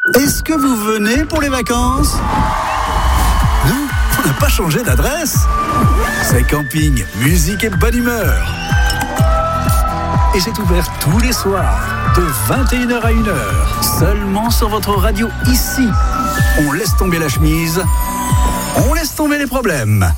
Est-ce que vous venez pour les vacances ? Non, on n'a pas changé d'adresse. C'est camping, musique et bonne humeur. Et c'est ouvert tous les soirs, de 21h à 1h, seulement sur votre radio ici. On laisse tomber la chemise, on laisse tomber les problèmes.